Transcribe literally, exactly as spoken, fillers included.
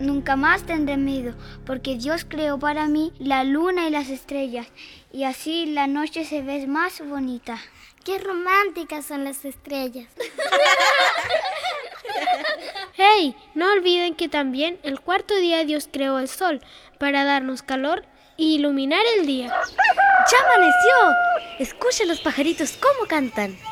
Nunca más tendré miedo, porque Dios creó para mí la luna y las estrellas, y así la noche se ve más bonita. ¡Qué románticas son las estrellas! ¡Hey! No olviden que también el cuarto día Dios creó el sol para darnos calor y iluminar el día. ¡Ya amaneció! Escuchen los pajaritos cómo cantan.